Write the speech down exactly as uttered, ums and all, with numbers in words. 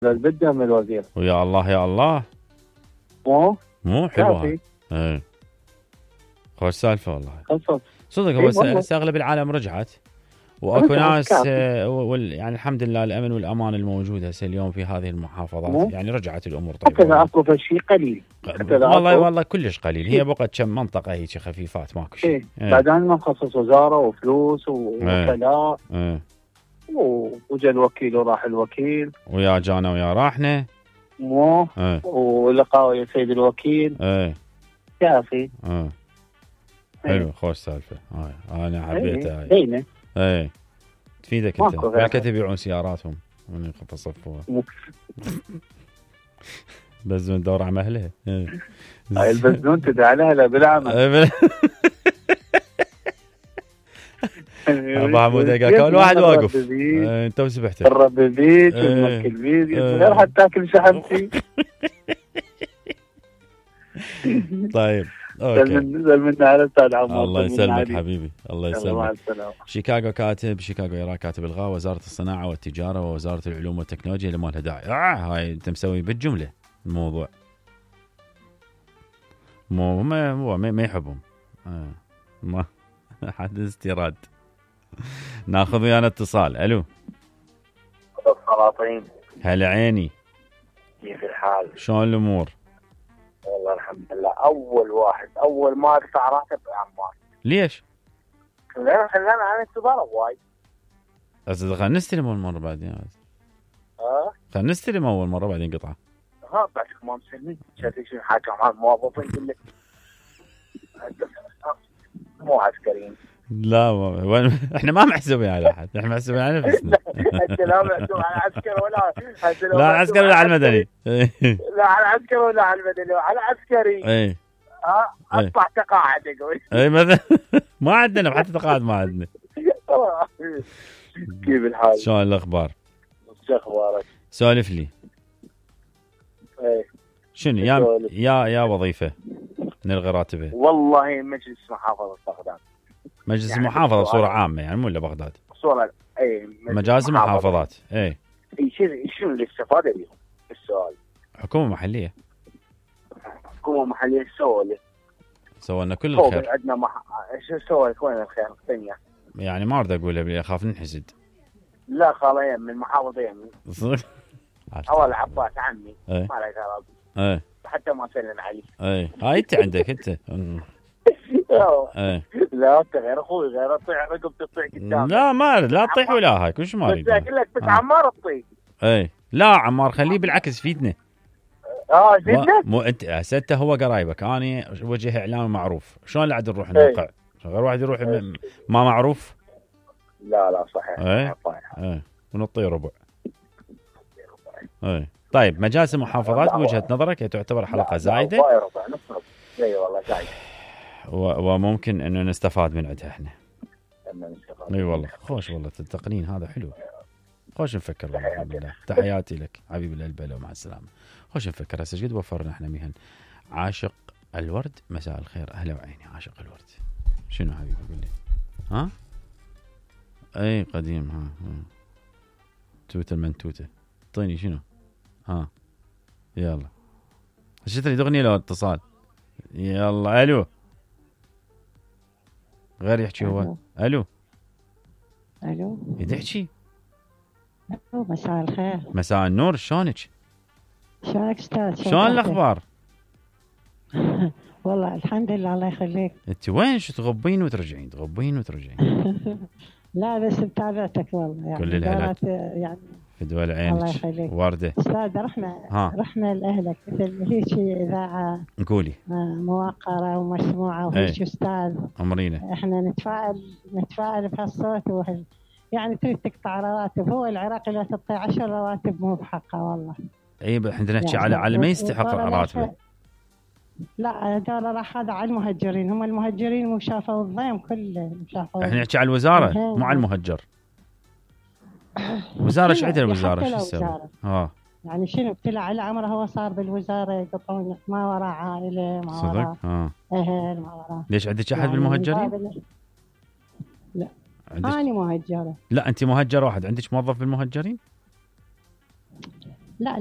البدة من الوزير. ويا الله يا الله. مو مو حلوة. ايه خوش سالفة والله. خلصت. صدق هو هسه اغلب العالم رجعت واكو ناس آه وال يعني الحمد لله الامن والامان الموجود هسه اليوم في هذه المحافظات مو. يعني رجعت الامور طيبة. هكذا اكو شيء قليل. والله والله كلش قليل. هي بقت كم منطقة هيك خفيفات ماكو شيء. ايه. ايه. بعدين ما مخصص وزارة وفلوس ووكلاء. ايه. وجا الوكيل وراح الوكيل. ويا جانا ويا راحنا. مو. ايه. ولقاء يا سيد الوكيل. ايه. كافي. ايه. حلو خوش سالفة هاي انا حبيتها هاي. زينة. ايه تفيدك انت. بالك تبيعون سياراتهم من تصفوها. بزون دور على مهلها. هاي البزون تدعى لها لا بالعمل. ابو حمود كان واحد واقف انت وسبحته الربيبيت والمكلبيت غير حتى تاكل شحمتي. طيب اوكي نزل منا على استاذ عمار. الله يسلمك حبيبي الله يسلمك. شيكاغو كاتب شيكاغو يرى كاتب الغاء وزاره الصناعه والتجاره ووزاره العلوم والتكنولوجيا اللي ما لها داعي. آه هاي انت مسوي بالجمله الموضوع مو ما مو ما يحبهم. آه. ما حد استيراد. ناخذ ويانا اتصال. الو السلاطين. هلا عيني كيف الحال؟ شلون الامور؟ والله الحمد لله. اول واحد اول ما ادفع راتب عمار. ليش؟ لا خلينا عن انتظار وايد. بس خلينا نستلم اول مره بعدين. اه خلينا نستلم اول مره بعدين قطعه. ها بعد ما مسلمين شايفين شنو حاجه مع الموظفين كله مو عسكريين. لا وين احنا ما محسوبين على احد. احنا محسوبين على نفسنا. انت لا محسوب على عسكر ولا لا عسكري ولا على المدني. لا على عسكري ولا على المدني على عسكري. اي ها اصبح تقاعد اقول. اي مثلا ما عندنا حتى تقاعد ما عندنا. كيف الحال؟ شلون الاخبار؟ شو اخبارك؟ سولف لي. ايه شنو يا يا يا وظيفه نلغي راتبه؟ والله مجلس محافظه بغداد. مجلس يعني المحافظه بصوره عامه يعني مو الا بغداد. صوره اي مجالس المحافظات. اي شنو شنو الاستفاده بهم؟ السؤال. حكومه محليه. حكومه محليه سووا لي سووا لنا كل الخير. عندنا مح... شو سووا وين الخير الدنيا؟ يعني ما اريد اقول اخاف ننحسد. لا خاليا من محافظه يمي. اول عباس عمي ما له غرض. ايه حتى ما سلم علي. ايه هاي انت عندك انت. ايه لا انت غير اخوي غير اطيع رقبتي تطيع قدام. لا ما لا تطيح ولا هاي كل شيء ما اريد. بس اقول لك بس عمار تطيح. ايه لا عمار خليه بالعكس فيدنا. اه فيدنا؟ مو انت هسه هو قرايبك انا وجه اعلامي معروف شلون اللي عاد نروح نوقع؟ غير واحد يروح ما معروف. لا لا صحيح. ايه ايه ونطي ربع. ايه طيب مجالس المحافظات بوجهة نظرك تعتبر حلقة زايدة؟ لا ربع نص ربع. اي والله زايدة. وممكن انه نستفاد من عندها احنا. اي والله خوش والله التقنين هذا حلو. خوش نفكر والله الحمد لله. تحياتي لك حبيبي القلب ومع السلامة. خوش نفكر هسه قد وفرنا احنا مهن. عاشق الورد مساء الخير اهلا وعيني عاشق الورد. شنو حبيبي قول لي؟ ها؟ اي قديم ها, ها. توته المنتوته اعطيني شنو؟ ها يلا شفت لي اغنيه لو اتصال. يلا الو غير يحكي هو. الو الو يدحكي. الو مساء الخير. مساء النور شلونك؟ شلونك استاذ؟ شلون الاخبار؟ والله الحمد لله الله يخليك. انت وين شو تغبين وترجعين تغبين وترجعين؟ لا بس متابعتك والله يعني كل الهلا يعني في دول عينك وردة. استاذ رحنا ها. رحنا لاهلك مثل هيك اذاعه قولي موقره ومسموعه وهيك استاذ امرينا احنا نتفائل نتفائل بهالصوت وهال يعني تريد تقطع رواتب. هو العراقي لا تعطي عشر رواتب مو بحقه والله. اي احنا نحكي يعني على على ما يستحق راتبه. لا هذول راح هذا على المهجرين. هم المهجرين مو شافوا الضيم كله شافوا. احنا نحكي على الوزاره مو على المهجر. وزاره ايش عندها الوزاره شو تسوي؟ اه يعني شنو ابتلع على عمره هو صار بالوزاره يقطعون ما وراء عائله ما وراء اه اهل ما وراء. ليش عندك احد يعني بالمهجرين؟ لا انا مهجره. لا انت مهجر واحد عندك موظف بالمهجرين؟